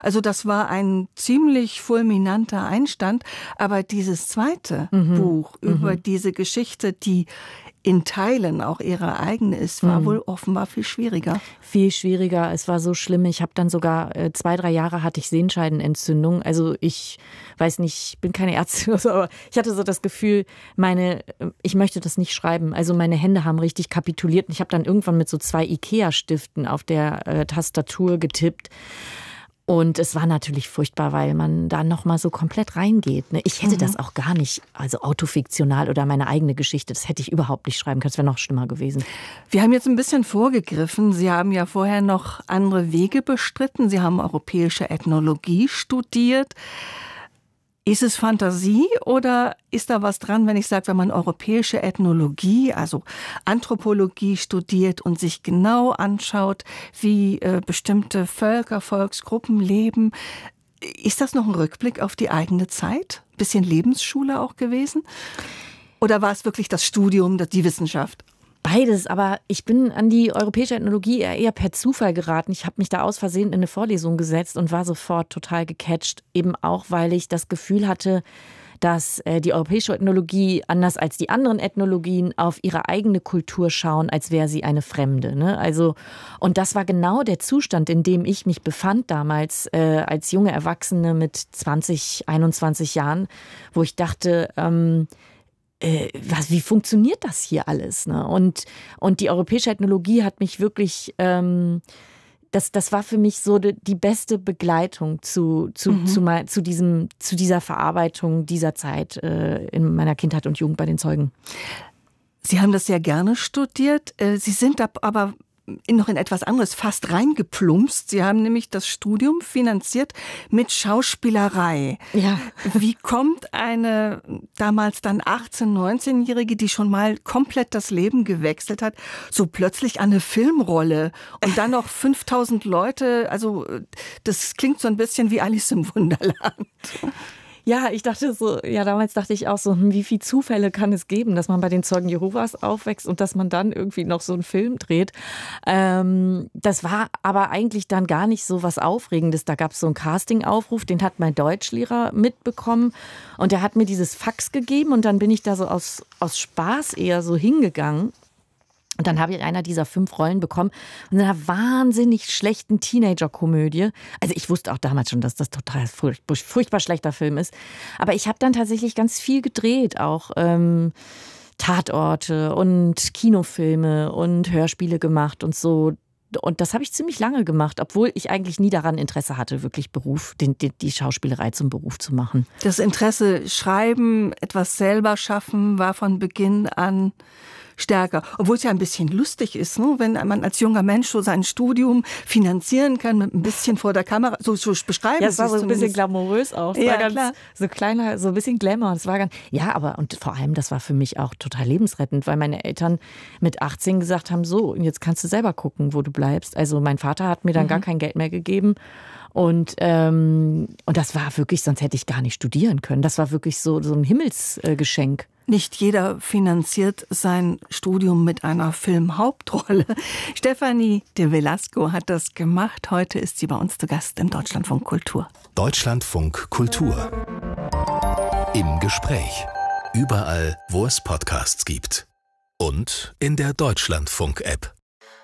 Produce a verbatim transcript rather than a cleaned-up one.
Also das war ein ziemlich fulminanter Einstand. Aber dieses zweite mhm. Buch über mhm. diese Geschichte, die in Teilen auch ihre eigene ist, war mhm. wohl offenbar viel schwieriger. Viel schwieriger. Es war so schlimm. Ich habe dann sogar äh, zwei, drei Jahre hatte ich Sehenscheidenentzündung. Also ich weiß nicht, ich bin keine Ärztin, aber ich hatte so das Gefühl, meine, ich möchte das nicht schreiben. Also meine Hände haben richtig kapituliert. Und ich habe dann irgendwann mit so zwei Ikea-Stiften auf der äh, Tastatur getippt. Und es war natürlich furchtbar, weil man da nochmal so komplett reingeht. Ne? Ich hätte mhm. das auch gar nicht, also autofiktional oder meine eigene Geschichte, das hätte ich überhaupt nicht schreiben können. Das wäre noch schlimmer gewesen. Wir haben jetzt ein bisschen vorgegriffen. Sie haben ja vorher noch andere Wege bestritten. Sie haben europäische Ethnologie studiert. Ist es Fantasie oder ist da was dran, wenn ich sage, wenn man europäische Ethnologie, also Anthropologie studiert und sich genau anschaut, wie äh, bestimmte Völker, Volksgruppen leben, ist das noch ein Rückblick auf die eigene Zeit? Bisschen Lebensschule auch gewesen? Oder war es wirklich das Studium, die Wissenschaft? Beides, aber ich bin an die europäische Ethnologie eher, eher per Zufall geraten. Ich habe mich da aus Versehen in eine Vorlesung gesetzt und war sofort total gecatcht. Eben auch, weil ich das Gefühl hatte, dass äh, die europäische Ethnologie, anders als die anderen Ethnologien, auf ihre eigene Kultur schauen, als wäre sie eine Fremde. Ne? Also, und das war genau der Zustand, in dem ich mich befand damals äh, als junge Erwachsene mit zwanzig, einundzwanzig Jahren, wo ich dachte, ähm, Was, wie funktioniert das hier alles? Ne? Und, und die europäische Ethnologie hat mich wirklich, ähm, das, das war für mich so die, die beste Begleitung zu, zu, mhm. zu, mal, zu, diesem, zu dieser Verarbeitung dieser Zeit äh, in meiner Kindheit und Jugend bei den Zeugen. Sie haben das sehr gerne studiert. Sie sind da aber in noch in etwas anderes fast reingeplumpst. Sie haben nämlich das Studium finanziert mit Schauspielerei. Ja. Wie kommt eine damals dann achtzehn-, neunzehnjährige, die schon mal komplett das Leben gewechselt hat, so plötzlich an eine Filmrolle und dann noch fünftausend Leute? Also das klingt so ein bisschen wie Alice im Wunderland. Ja, ich dachte so, ja, damals dachte ich auch so, hm, wie viele Zufälle kann es geben, dass man bei den Zeugen Jehovas aufwächst und dass man dann irgendwie noch so einen Film dreht. Ähm, das war aber eigentlich dann gar nicht so was Aufregendes. Da gab es so einen Casting-Aufruf, den hat mein Deutschlehrer mitbekommen und der hat mir dieses Fax gegeben und dann bin ich da so aus, aus Spaß eher so hingegangen. Und dann habe ich einer dieser fünf Rollen bekommen in einer wahnsinnig schlechten Teenager-Komödie. Also ich wusste auch damals schon, dass das total furchtbar, furchtbar schlechter Film ist. Aber ich habe dann tatsächlich ganz viel gedreht, auch ähm, Tatorte und Kinofilme und Hörspiele gemacht und so. Und das habe ich ziemlich lange gemacht, obwohl ich eigentlich nie daran Interesse hatte, wirklich Beruf, den, die, die Schauspielerei zum Beruf zu machen. Das Interesse, Schreiben, etwas selber schaffen, war von Beginn an stärker. Obwohl es ja ein bisschen lustig ist, ne? Wenn man als junger Mensch so sein Studium finanzieren kann mit ein bisschen vor der Kamera, so, so beschreiben. Ja, es war so ein bisschen glamourös auch. Es ja, war ganz klar. So kleiner, so ein bisschen Glamour. Es war ganz, ja, aber und vor allem, das war für mich auch total lebensrettend, weil meine Eltern mit achtzehn gesagt haben, so, jetzt kannst du selber gucken, wo du bleibst. Also mein Vater hat mir dann mhm. gar kein Geld mehr gegeben. Und, ähm, und das war wirklich, sonst hätte ich gar nicht studieren können. Das war wirklich so, so ein Himmelsgeschenk. Nicht jeder finanziert sein Studium mit einer Filmhauptrolle. Stefanie de Velasco hat das gemacht. Heute ist sie bei uns zu Gast im Deutschlandfunk Kultur. Deutschlandfunk Kultur. Im Gespräch. Überall, wo es Podcasts gibt. Und in der Deutschlandfunk-App.